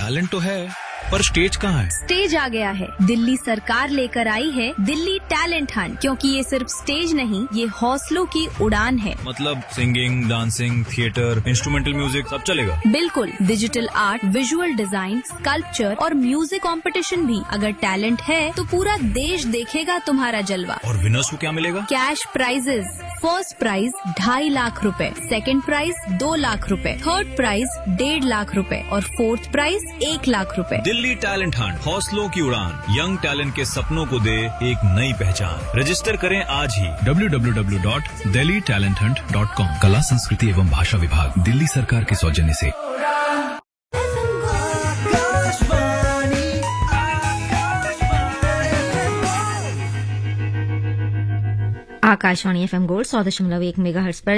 Talent तो है, पर स्टेज कहाँ है? स्टेज आ गया है। दिल्ली सरकार लेकर आई है दिल्ली टैलेंट हंट, क्योंकि ये सिर्फ स्टेज नहीं, ये हौसलों की उड़ान है। मतलब singing, dancing, theatre, instrumental music सब चलेगा? बिल्कुल, digital art, visual design, sculpture और म्यूजिक कंपटीशन भी। अगर टैलेंट है तो पूरा देश देखेगा तुम्हारा जलवा। और विनर्स को क्या मिलेगा? Cash prices. First prize 2.5 lakh रुपए, सेकंड प्राइज 2 लाख रुपए, थर्ड प्राइज 1.5 लाख रुपए और फोर्थ प्राइज 1 लाख रुपए। दिल्ली टैलेंट हंट, हौसलों की उड़ान, यंग टैलेंट के सपनों को दे एक नई पहचान। रजिस्टर करें आज ही www.delhitalenthunt.com। कला, संस्कृति एवं भाषा विभाग, दिल्ली सरकार के सौजन्य से। आकाशवाणी एफएम गोल्ड 100.1 मेगाहर्ट्ज पर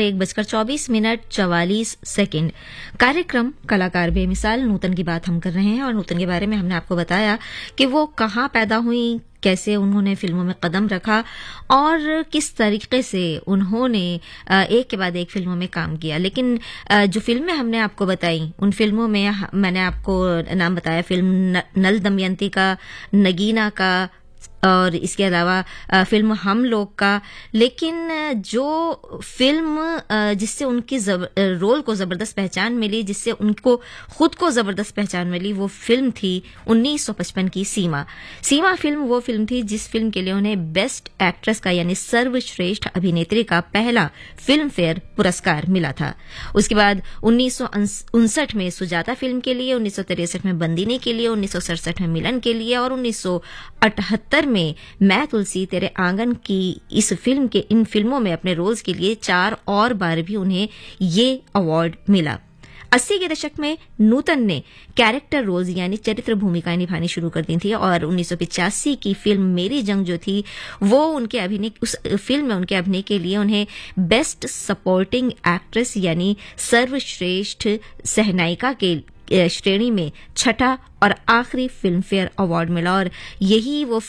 1:24 कार्यक्रम कलाकार बेमिसाल नूतन की बात हम कर रहे हैं। और नूतन के बारे में हमने आपको बताया कि वो कहाँ पैदा हुई, कैसे उन्होंने फिल्मों में कदम रखा और किस तरीके से उन्होंने एक के बाद एक फिल्मों में काम किया। लेकिन जो फिल्में हमने आपको बताई, उन फिल्मों में मैंने आपको नाम बताया, फिल्म नल दमयंती का, नगीना का और इसके अलावा फिल्म हम लोग का। लेकिन जो फिल्म जिससे उनकी रोल को जबरदस्त पहचान मिली, जिससे उनको खुद को जबरदस्त पहचान मिली, वो फिल्म थी 1955 की सीमा। सीमा फिल्म वो फिल्म थी जिस फिल्म के लिए उन्हें बेस्ट एक्ट्रेस का यानी सर्वश्रेष्ठ अभिनेत्री का पहला फिल्म फेयर पुरस्कार मिला था। उसके बाद 1959 में सुजाता फिल्म के लिए, 1963 में बंदिनी के लिए, 1967 में मिलन के लिए और 1978 में मैं तुलसी तेरे आंगन की इन फिल्मों में अपने रोल्स के लिए 4 और बार भी उन्हें ये अवार्ड मिला। 80 के दशक में नूतन ने कैरेक्टर रोल्स यानी चरित्र भूमिकाएं निभानी शुरू कर दी थी और 1985 की फिल्म मेरी जंग जो थी वो उस फिल्म में उनके अभिनय के लिए उन्हें बेस्ट सपोर्टिंग एक्ट्रेस यानी सर्वश्रेष्ठ सहनायिका के श्रेणी में 6ठा और आखिरी फिल्म फेयर अवार्ड मिला। और यही वो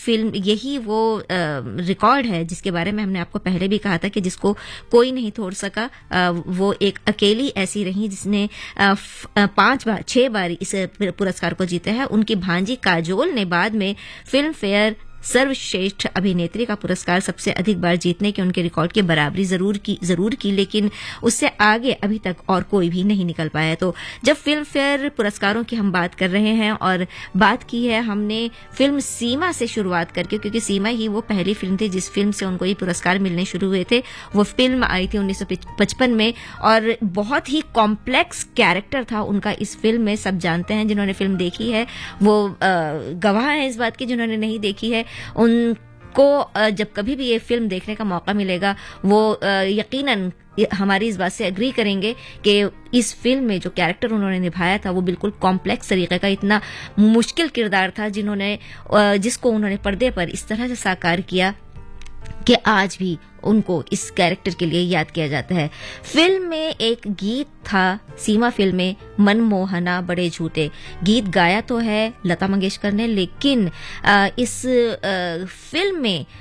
रिकॉर्ड है जिसके बारे में हमने आपको पहले भी कहा था कि जिसको कोई नहीं तोड़ सका। वो एक अकेली ऐसी रही जिसने 6 बार इस पुरस्कार को जीता है। उनकी भांजी काजोल ने बाद में फिल्म फेयर सर्वश्रेष्ठ अभिनेत्री का पुरस्कार सबसे अधिक बार जीतने के उनके रिकॉर्ड की बराबरी जरूर की, लेकिन उससे आगे अभी तक और कोई भी नहीं निकल पाया। तो जब फिल्म फेयर पुरस्कारों की हम बात कर रहे हैं और बात की है हमने फिल्म सीमा से शुरुआत करके, क्योंकि सीमा ही वो पहली फिल्म थी जिस फिल्म से उनको ये पुरस्कार मिलने शुरू हुए थे। वो फिल्म आई थी 1955 में और बहुत ही कॉम्प्लेक्स कैरेक्टर था उनका इस फिल्म में। सब जानते हैं, जिन्होंने फिल्म देखी है वो गवाह है इस बात की, जिन्होंने नहीं देखी है उनको जब कभी भी ये फिल्म देखने का मौका मिलेगा वो यकीनन हमारी इस बात से एग्री करेंगे कि इस फिल्म में जो कैरेक्टर उन्होंने निभाया था वो बिल्कुल कॉम्प्लेक्स तरीके का, इतना मुश्किल किरदार था जिसको उन्होंने पर्दे पर इस तरह से साकार किया कि आज भी उनको इस कैरेक्टर के लिए याद किया जाता है। फिल्म में एक गीत था, सीमा फिल्म में, मनमोहना बड़े झूठे। गीत गाया तो है लता मंगेशकर ने, लेकिन इस फिल्म में